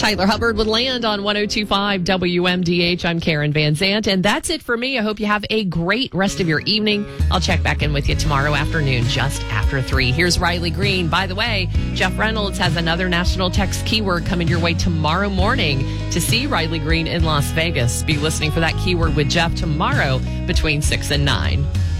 Tyler Hubbard with Land on 102.5 WMDH. I'm Karen Van Zant, and that's it for me. I hope you have a great rest of your evening. I'll check back in with you tomorrow afternoon, just after 3. Here's Riley Green. By the way, Jeff Reynolds has another national text keyword coming your way tomorrow morning to see Riley Green in Las Vegas. Be listening for that keyword with Jeff tomorrow between 6 and 9.